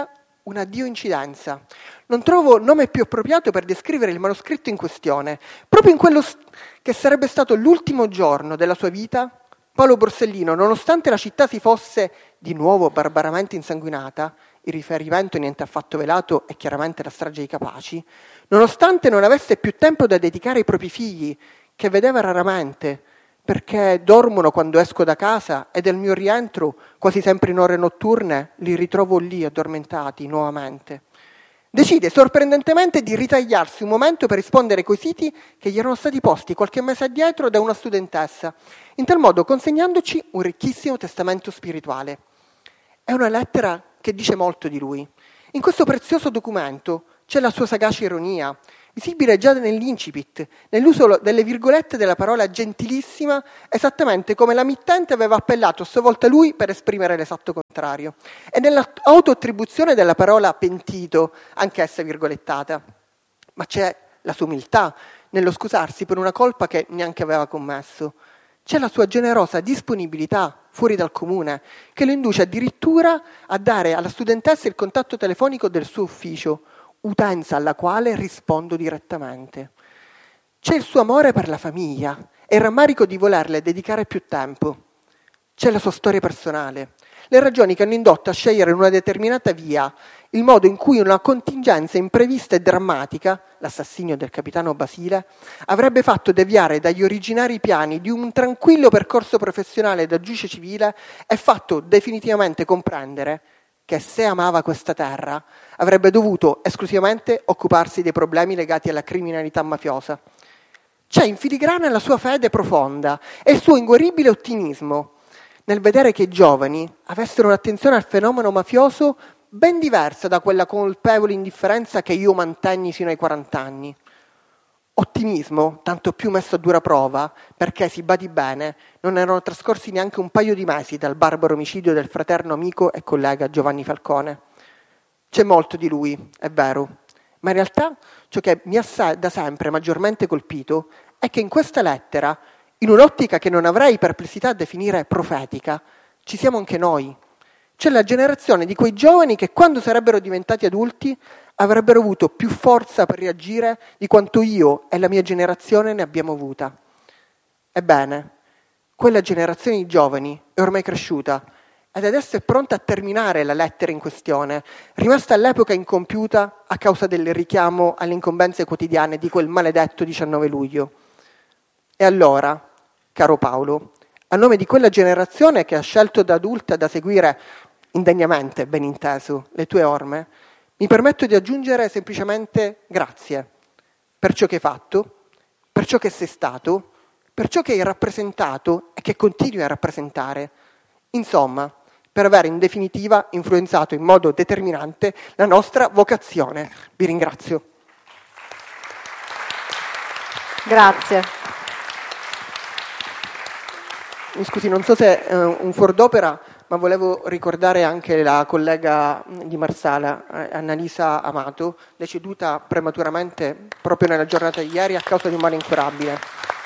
una dio-incidenza. Non trovo nome più appropriato per descrivere il manoscritto in questione. Proprio in quello che sarebbe stato l'ultimo giorno della sua vita, Paolo Borsellino, nonostante la città si fosse di nuovo barbaramente insanguinata, il riferimento niente affatto velato è chiaramente la strage dei Capaci, nonostante non avesse più tempo da dedicare ai propri figli, che vedeva raramente, perché dormono quando esco da casa e del mio rientro, quasi sempre in ore notturne, li ritrovo lì addormentati nuovamente. Decide sorprendentemente di ritagliarsi un momento per rispondere ai quesiti che gli erano stati posti qualche mese addietro da una studentessa, in tal modo consegnandoci un ricchissimo testamento spirituale. È una lettera che dice molto di lui. In questo prezioso documento c'è la sua sagace ironia, visibile già nell'incipit, nell'uso delle virgolette della parola gentilissima, esattamente come la mittente aveva appellato a sua volta lui per esprimere l'esatto contrario, e nell'autoattribuzione della parola pentito, anch'essa virgolettata. Ma c'è la sua umiltà nello scusarsi per una colpa che neanche aveva commesso. C'è la sua generosa disponibilità fuori dal comune, che lo induce addirittura a dare alla studentessa il contatto telefonico del suo ufficio, utenza alla quale rispondo direttamente. C'è il suo amore per la famiglia e il rammarico di volerle dedicare più tempo. C'è la sua storia personale, le ragioni che hanno indotto a scegliere una determinata via, il modo in cui una contingenza imprevista e drammatica, l'assassinio del capitano Basile, avrebbe fatto deviare dagli originari piani di un tranquillo percorso professionale da giudice civile e fatto definitivamente comprendere che se amava questa terra avrebbe dovuto esclusivamente occuparsi dei problemi legati alla criminalità mafiosa. C'è in filigrana la sua fede profonda e il suo inguaribile ottimismo nel vedere che i giovani avessero un'attenzione al fenomeno mafioso ben diversa da quella colpevole indifferenza che io mantenni fino ai quarant'anni. Ottimismo tanto più messo a dura prova perché, si badi bene, non erano trascorsi neanche un paio di mesi dal barbaro omicidio del fraterno amico e collega Giovanni Falcone. C'è molto di lui, è vero, ma in realtà ciò che mi ha da sempre maggiormente colpito è che in questa lettera, in un'ottica che non avrei perplessità a definire profetica, ci siamo anche noi. C'è la generazione di quei giovani che, quando sarebbero diventati adulti, avrebbero avuto più forza per reagire di quanto io e la mia generazione ne abbiamo avuta. Ebbene, quella generazione di giovani è ormai cresciuta ed adesso è pronta a terminare la lettera in questione, rimasta all'epoca incompiuta a causa del richiamo alle incombenze quotidiane di quel maledetto diciannove luglio. E allora, caro Paolo, a nome di quella generazione che ha scelto da adulta da seguire indegnamente, ben inteso, le tue orme, mi permetto di aggiungere semplicemente grazie per ciò che hai fatto, per ciò che sei stato, per ciò che hai rappresentato e che continui a rappresentare. Insomma, per aver in definitiva influenzato in modo determinante la nostra vocazione. Vi ringrazio. Grazie. Mi scusi, non so se è un fuor d'opera, ma volevo ricordare anche la collega di Marsala, Annalisa Amato, deceduta prematuramente proprio nella giornata di ieri a causa di un male incurabile.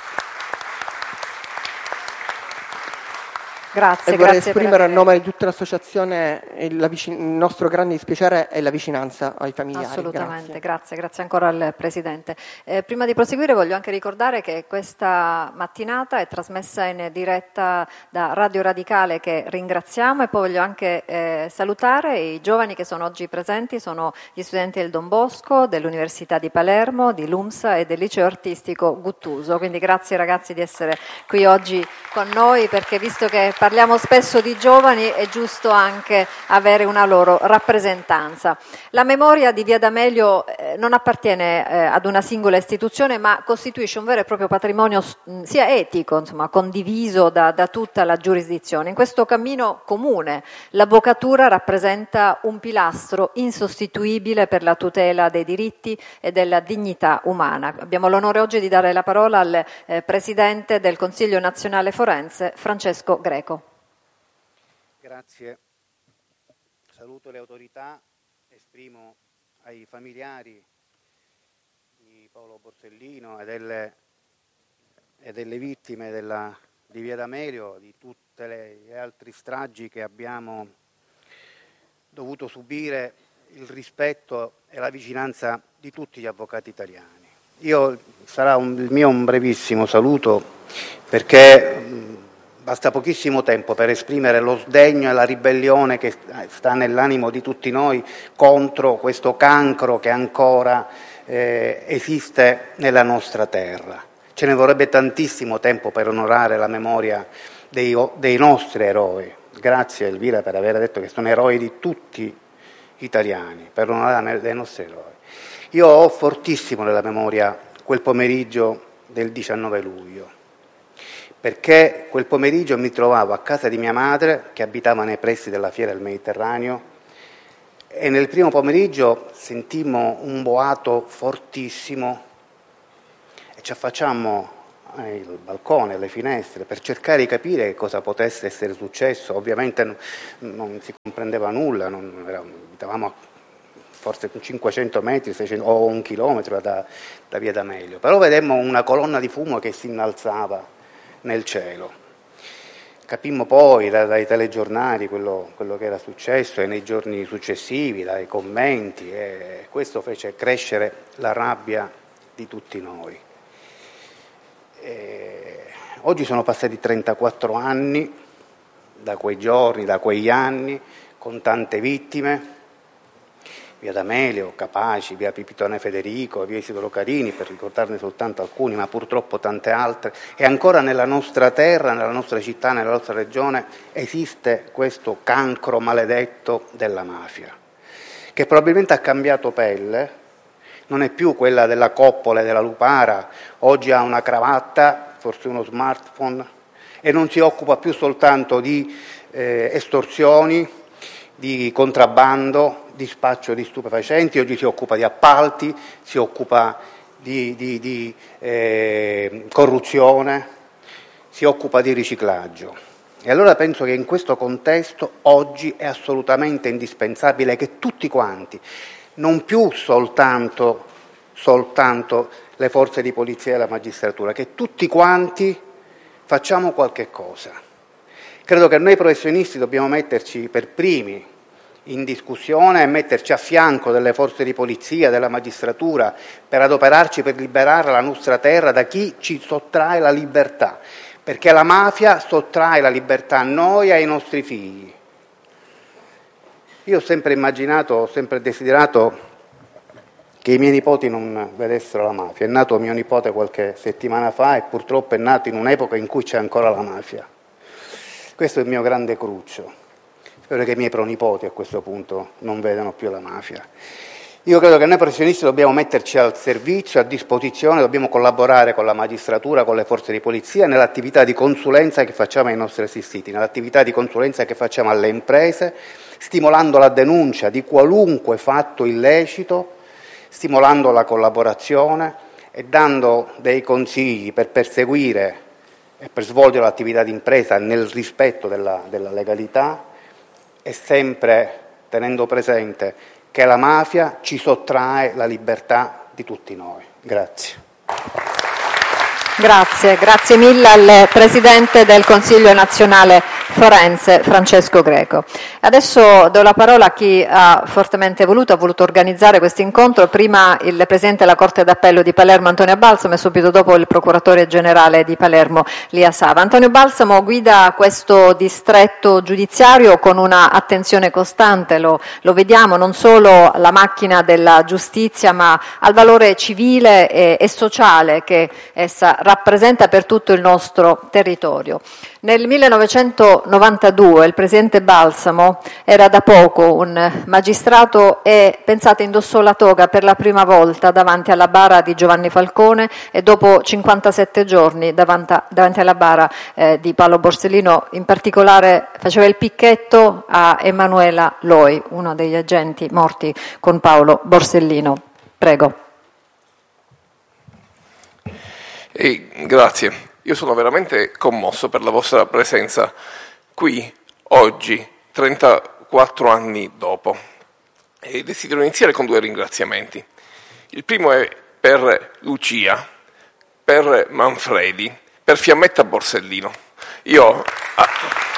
Grazie, e vorrei grazie esprimere aver... a nome di tutta l'associazione il, vicin- il nostro grande dispiacere e la vicinanza ai familiari. Assolutamente, grazie, grazie, grazie ancora al Presidente. Eh, prima di proseguire voglio anche ricordare che questa mattinata è trasmessa in diretta da Radio Radicale, che ringraziamo, e poi voglio anche eh, salutare i giovani che sono oggi presenti, sono gli studenti del Don Bosco, dell'Università di Palermo, di LUMSA e del Liceo Artistico Guttuso, quindi grazie ragazzi di essere qui oggi con noi, perché visto che parliamo spesso di giovani è giusto anche avere una loro rappresentanza. La memoria di Via D'Amelio eh, non appartiene eh, ad una singola istituzione, ma costituisce un vero e proprio patrimonio mh, sia etico, insomma, condiviso da, da tutta la giurisdizione. In questo cammino comune l'avvocatura rappresenta un pilastro insostituibile per la tutela dei diritti e della dignità umana. Abbiamo l'onore oggi di dare la parola al eh, Presidente del Consiglio Nazionale Forense, Francesco Greco. Grazie. Saluto le autorità, esprimo ai familiari di Paolo Borsellino e delle, e delle vittime della, di Via D'Amelio, di tutte le, le altre stragi che abbiamo dovuto subire il rispetto e la vicinanza di tutti gli avvocati italiani. Io sarà un, il mio un brevissimo saluto, perché mh, basta pochissimo tempo per esprimere lo sdegno e la ribellione che sta nell'animo di tutti noi contro questo cancro che ancora eh, esiste nella nostra terra. Ce ne vorrebbe tantissimo tempo per onorare la memoria dei, dei nostri eroi. Grazie Elvira per aver detto che sono eroi di tutti gli italiani, per onorare dei nostri eroi. Io ho fortissimo nella memoria quel pomeriggio del diciannove luglio, perché quel pomeriggio mi trovavo a casa di mia madre, che abitava nei pressi della Fiera del Mediterraneo, e nel primo pomeriggio sentimmo un boato fortissimo e ci affacciammo al balcone, alle finestre, per cercare di capire che cosa potesse essere successo. Ovviamente non, non si comprendeva nulla, non era, abitavamo a forse cinquecento metri seicento, o un chilometro da, da via D'Amelio, però vedemmo una colonna di fumo che si innalzava nel cielo. Capimmo poi da, dai telegiornali quello, quello che era successo e nei giorni successivi, dai commenti, e questo fece crescere la rabbia di tutti noi. E oggi sono passati trentaquattro anni da quei giorni, da quegli anni, con tante vittime. Via D'Amelio, Capaci, via Pipitone Federico, via Isidoro Carini, per ricordarne soltanto alcuni, ma purtroppo tante altre. E ancora nella nostra terra, nella nostra città, nella nostra regione esiste questo cancro maledetto della mafia, che probabilmente ha cambiato pelle, non è più quella della coppola e della lupara, oggi ha una cravatta, forse uno smartphone, e non si occupa più soltanto di eh, estorsioni, di contrabbando, di spaccio di stupefacenti, oggi si occupa di appalti, si occupa di, di, di eh, corruzione, si occupa di riciclaggio. E allora penso che in questo contesto oggi è assolutamente indispensabile che tutti quanti, non più soltanto, soltanto le forze di polizia e la magistratura, che tutti quanti facciamo qualche cosa. Credo che noi professionisti dobbiamo metterci per primi in discussione e metterci a fianco delle forze di polizia, della magistratura, per adoperarci per liberare la nostra terra da chi ci sottrae la libertà, perché la mafia sottrae la libertà a noi e ai nostri figli. Io ho sempre immaginato, ho sempre desiderato che i miei nipoti non vedessero la mafia. È nato mio nipote qualche settimana fa e purtroppo è nato in un'epoca in cui c'è ancora la mafia. Questo è il mio grande cruccio. Spero che i miei pronipoti a questo punto non vedano più la mafia. Io credo che noi professionisti dobbiamo metterci al servizio, a disposizione, dobbiamo collaborare con la magistratura, con le forze di polizia, nell'attività di consulenza che facciamo ai nostri assistiti, nell'attività di consulenza che facciamo alle imprese, stimolando la denuncia di qualunque fatto illecito, stimolando la collaborazione e dando dei consigli per perseguire e per svolgere l'attività di impresa nel rispetto della, della legalità, e sempre tenendo presente che la mafia ci sottrae la libertà di tutti noi. Grazie. Grazie, grazie mille al Presidente del Consiglio nazionale forense Francesco Greco. Adesso do la parola a chi ha fortemente voluto, ha voluto organizzare questo incontro, prima il Presidente della Corte d'Appello di Palermo Antonio Balsamo e subito dopo il Procuratore Generale di Palermo Lia Sava. Antonio Balsamo guida questo distretto giudiziario con una attenzione costante, lo, lo vediamo, non solo alla macchina della giustizia ma al valore civile e, e sociale che essa rappresenta per tutto il nostro territorio. Nel millenovecentonovantadue il Presidente Balsamo era da poco un magistrato e, pensate, indossò la toga per la prima volta davanti alla bara di Giovanni Falcone e dopo cinquantasette giorni davanti, davanti alla bara eh, di Paolo Borsellino. In particolare faceva il picchetto a Emanuela Loi, uno degli agenti morti con Paolo Borsellino. Prego. E grazie, io sono veramente commosso per la vostra presenza qui oggi, trentaquattro anni dopo, e desidero iniziare con due ringraziamenti. Il primo è per Lucia, per Manfredi, per Fiammetta Borsellino. Io... Ah,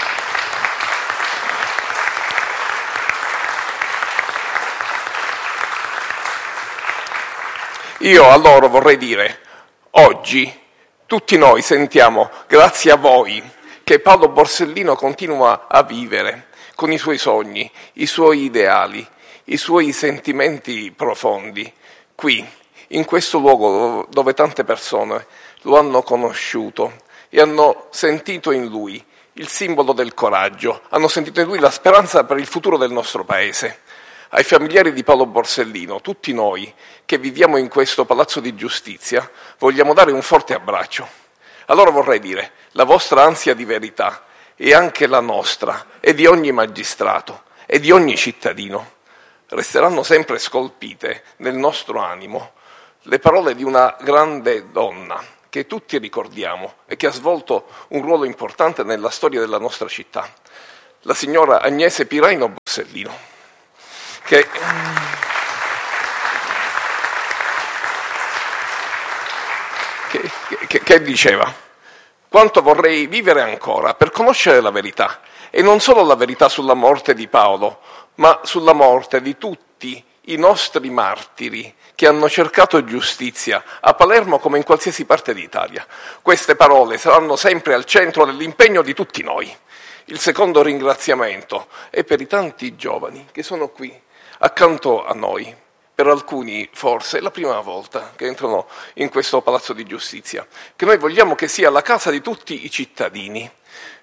Io a loro vorrei dire, oggi tutti noi sentiamo, grazie a voi, che Paolo Borsellino continua a vivere con i suoi sogni, i suoi ideali, i suoi sentimenti profondi, qui, in questo luogo dove tante persone lo hanno conosciuto e hanno sentito in lui il simbolo del coraggio, hanno sentito in lui la speranza per il futuro del nostro Paese. Ai familiari di Paolo Borsellino, tutti noi che viviamo in questo Palazzo di Giustizia, vogliamo dare un forte abbraccio. Allora vorrei dire, la vostra ansia di verità e anche la nostra e di ogni magistrato e di ogni cittadino resteranno sempre scolpite nel nostro animo le parole di una grande donna che tutti ricordiamo e che ha svolto un ruolo importante nella storia della nostra città, la signora Agnese Piraino Borsellino, che, che, che, che diceva: quanto vorrei vivere ancora per conoscere la verità, e non solo la verità sulla morte di Paolo, ma sulla morte di tutti i nostri martiri che hanno cercato giustizia a Palermo come in qualsiasi parte d'Italia. Queste parole saranno sempre al centro dell'impegno di tutti noi. Il secondo ringraziamento è per i tanti giovani che sono qui accanto a noi. Per alcuni forse è la prima volta che entrano in questo Palazzo di Giustizia, che noi vogliamo che sia la casa di tutti i cittadini.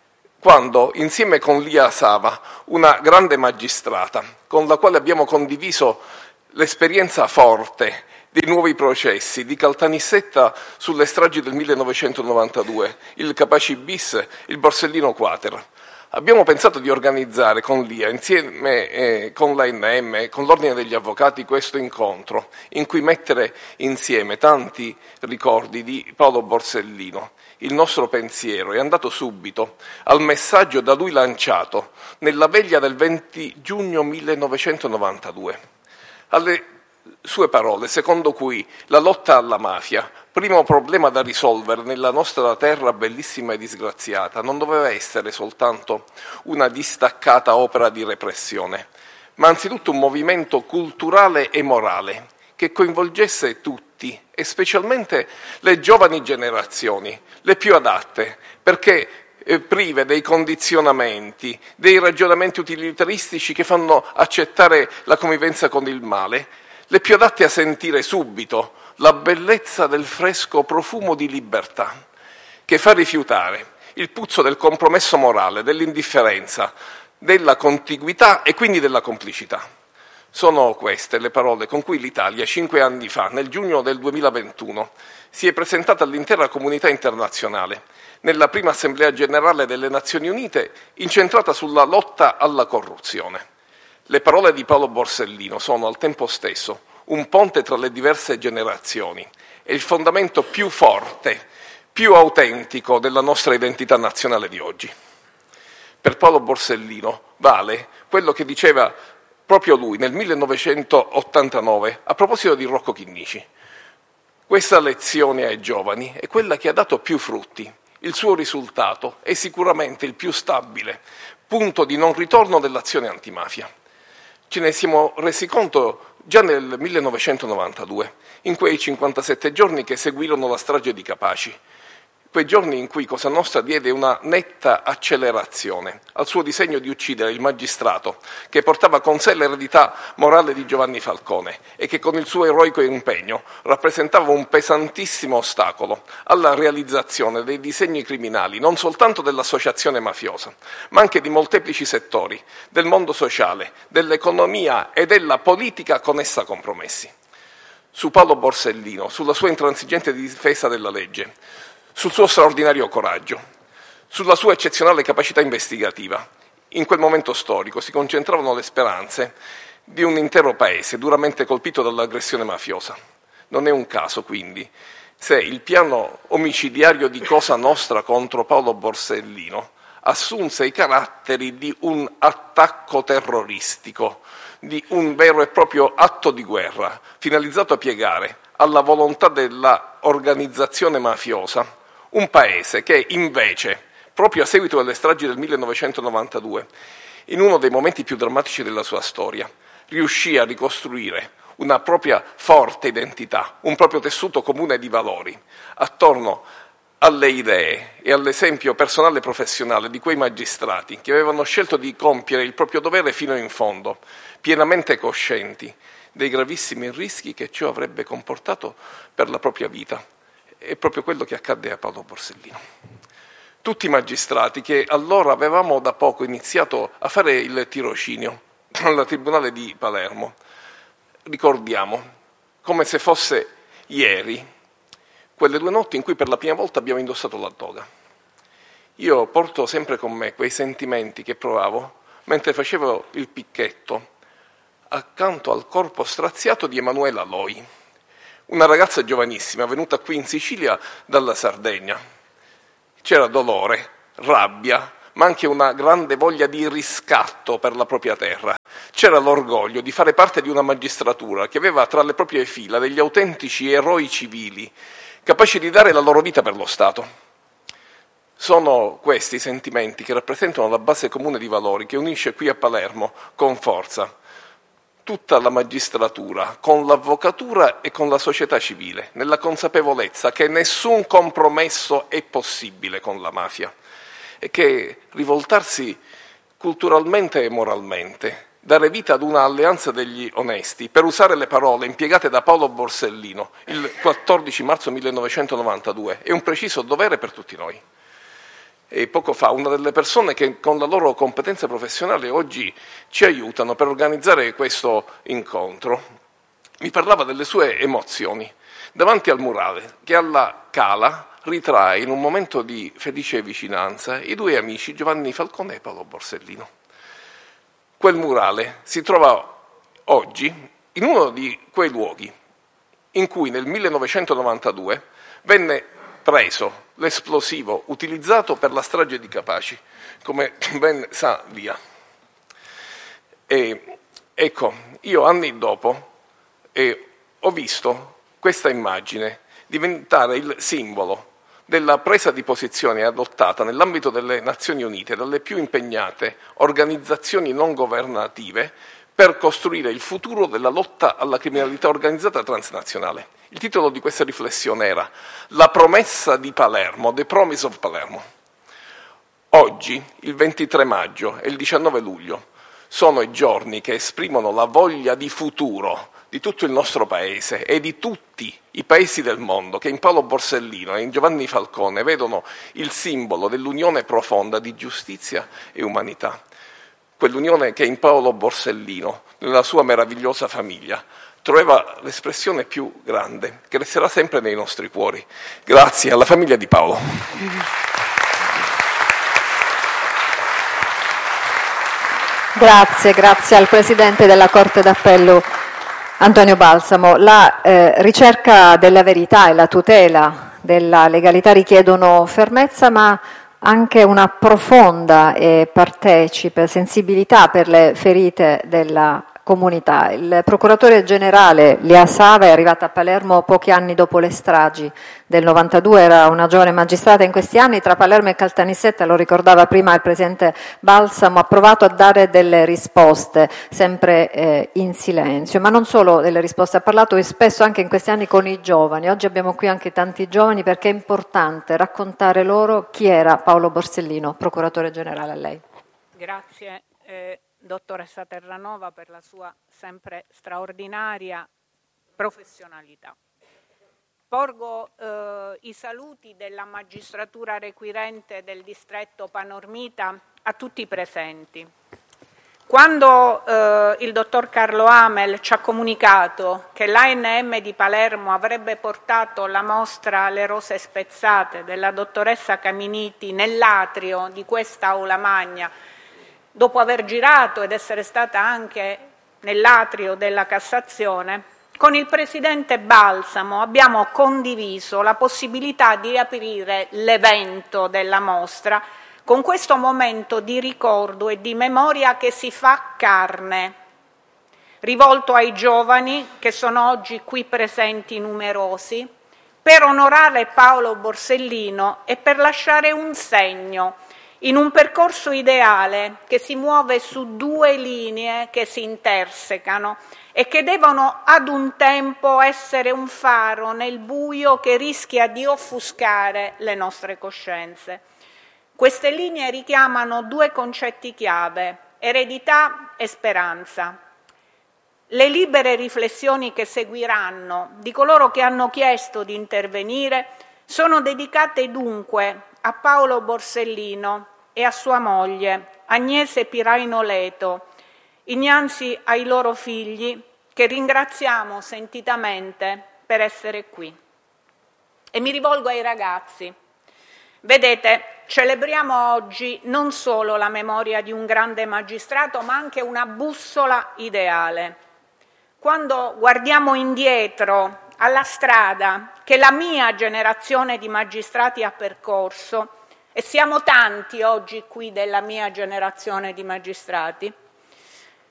Quando, insieme con Lia Sava, una grande magistrata, con la quale abbiamo condiviso l'esperienza forte dei nuovi processi di Caltanissetta sulle stragi del millenovecentonovantadue, il Capaci bis, il Borsellino quater, abbiamo pensato di organizzare con Lia, insieme eh, con l'A N M, con l'Ordine degli Avvocati, questo incontro in cui mettere insieme tanti ricordi di Paolo Borsellino. Il nostro pensiero è andato subito al messaggio da lui lanciato nella veglia del venti giugno millenovecentonovantadue, alle sue parole secondo cui la lotta alla mafia, primo problema da risolvere nella nostra terra bellissima e disgraziata, non doveva essere soltanto una distaccata opera di repressione, ma anzitutto un movimento culturale e morale che coinvolgesse tutti e specialmente le giovani generazioni, le più adatte, perché eh, prive dei condizionamenti, dei ragionamenti utilitaristici che fanno accettare la convivenza con il male, le più adatte a sentire subito la bellezza del fresco profumo di libertà, che fa rifiutare il puzzo del compromesso morale, dell'indifferenza, della contiguità e quindi della complicità. Sono queste le parole con cui l'Italia, cinque anni fa, nel giugno del duemilaventuno, si è presentata all'intera comunità internazionale nella prima Assemblea Generale delle Nazioni Unite incentrata sulla lotta alla corruzione. Le parole di Paolo Borsellino sono al tempo stesso un ponte tra le diverse generazioni e il fondamento più forte, più autentico della nostra identità nazionale di oggi. Per Paolo Borsellino vale quello che diceva proprio lui nel millenovecentottantanove a proposito di Rocco Chinnici. Questa lezione ai giovani è quella che ha dato più frutti. Il suo risultato è sicuramente il più stabile punto di non ritorno dell'azione antimafia. Ce ne siamo resi conto già nel millenovecentonovantadue, in quei cinquantasette giorni che seguirono la strage di Capaci, quei giorni in cui Cosa Nostra diede una netta accelerazione al suo disegno di uccidere il magistrato che portava con sé l'eredità morale di Giovanni Falcone e che con il suo eroico impegno rappresentava un pesantissimo ostacolo alla realizzazione dei disegni criminali non soltanto dell'associazione mafiosa, ma anche di molteplici settori del mondo sociale, dell'economia e della politica con essa compromessi. Su Paolo Borsellino, sulla sua intransigente difesa della legge, sul suo straordinario coraggio, sulla sua eccezionale capacità investigativa. In quel momento storico si concentravano le speranze di un intero paese duramente colpito dall'aggressione mafiosa. Non è un caso, quindi, se il piano omicidiario di Cosa Nostra contro Paolo Borsellino assunse i caratteri di un attacco terroristico, di un vero e proprio atto di guerra, finalizzato a piegare alla volontà della organizzazione mafiosa un paese che invece, proprio a seguito delle stragi del millenovecentonovantadue, in uno dei momenti più drammatici della sua storia, riuscì a ricostruire una propria forte identità, un proprio tessuto comune di valori, attorno alle idee e all'esempio personale e professionale di quei magistrati che avevano scelto di compiere il proprio dovere fino in fondo, pienamente coscienti dei gravissimi rischi che ciò avrebbe comportato per la propria vita. È proprio quello che accadde a Paolo Borsellino. Tutti i magistrati che allora avevamo da poco iniziato a fare il tirocinio al Tribunale di Palermo, ricordiamo, come se fosse ieri, quelle due notti in cui per la prima volta abbiamo indossato la toga. Io porto sempre con me quei sentimenti che provavo mentre facevo il picchetto accanto al corpo straziato di Emanuela Loi, una ragazza giovanissima venuta qui in Sicilia dalla Sardegna. C'era dolore, rabbia, ma anche una grande voglia di riscatto per la propria terra. C'era l'orgoglio di fare parte di una magistratura che aveva tra le proprie fila degli autentici eroi civili, capaci di dare la loro vita per lo Stato. Sono questi i sentimenti che rappresentano la base comune di valori che unisce qui a Palermo con forza tutta la magistratura, con l'avvocatura e con la società civile, nella consapevolezza che nessun compromesso è possibile con la mafia e che rivoltarsi culturalmente e moralmente, dare vita ad una alleanza degli onesti, per usare le parole impiegate da Paolo Borsellino il quattordici marzo millenovecentonovantadue, è un preciso dovere per tutti noi. E poco fa una delle persone che con la loro competenza professionale oggi ci aiutano per organizzare questo incontro mi parlava delle sue emozioni davanti al murale che alla Cala ritrae in un momento di felice vicinanza i due amici Giovanni Falcone e Paolo Borsellino. Quel murale si trova oggi in uno di quei luoghi in cui nel millenovecentonovantadue venne preso l'esplosivo utilizzato per la strage di Capaci, come ben sa Via. E, ecco, io anni dopo eh, ho visto questa immagine diventare il simbolo della presa di posizione adottata nell'ambito delle Nazioni Unite dalle più impegnate organizzazioni non governative per costruire il futuro della lotta alla criminalità organizzata transnazionale. Il titolo di questa riflessione era La promessa di Palermo, The Promise of Palermo. Oggi, il ventitré maggio e il diciannove luglio, sono i giorni che esprimono la voglia di futuro di tutto il nostro paese e di tutti i paesi del mondo che in Paolo Borsellino e in Giovanni Falcone vedono il simbolo dell'unione profonda di giustizia e umanità. Quell'unione che in Paolo Borsellino, nella sua meravigliosa famiglia, trovava l'espressione più grande, che resterà sempre nei nostri cuori. Grazie alla famiglia di Paolo. Grazie, grazie al Presidente della Corte d'Appello Antonio Balsamo. La eh, ricerca della verità e la tutela della legalità richiedono fermezza, ma anche una profonda e partecipe sensibilità per le ferite della comunità. Il procuratore generale Lia Sava è arrivata a Palermo pochi anni dopo le stragi del novantadue, era una giovane magistrata. In questi anni tra Palermo e Caltanissetta, lo ricordava prima il Presidente Balsamo, ha provato a dare delle risposte sempre eh, in silenzio, ma non solo delle risposte, ha parlato spesso anche in questi anni con i giovani. Oggi abbiamo qui anche tanti giovani perché è importante raccontare loro chi era Paolo Borsellino. Procuratore generale, a lei. Grazie. Eh... Dottoressa Terranova, per la sua sempre straordinaria professionalità. Porgo eh, i saluti della magistratura requirente del distretto Panormita a tutti i presenti. Quando eh, il dottor Carlo Amel ci ha comunicato che l'A N M di Palermo avrebbe portato la mostra Le rose spezzate della dottoressa Caminiti nell'atrio di questa aula magna, dopo aver girato ed essere stata anche nell'atrio della Cassazione, con il Presidente Balsamo abbiamo condiviso la possibilità di riaprire l'evento della mostra con questo momento di ricordo e di memoria che si fa carne, rivolto ai giovani che sono oggi qui presenti numerosi, per onorare Paolo Borsellino e per lasciare un segno in un percorso ideale che si muove su due linee che si intersecano e che devono ad un tempo essere un faro nel buio che rischia di offuscare le nostre coscienze. Queste linee richiamano due concetti chiave: eredità e speranza. Le libere riflessioni che seguiranno di coloro che hanno chiesto di intervenire sono dedicate dunque a Paolo Borsellino e a sua moglie, Agnese Piraino Leto, innanzi ai loro figli, che ringraziamo sentitamente per essere qui. E mi rivolgo ai ragazzi. Vedete, celebriamo oggi non solo la memoria di un grande magistrato, ma anche una bussola ideale. Quando guardiamo indietro alla strada che la mia generazione di magistrati ha percorso, e siamo tanti oggi qui della mia generazione di magistrati,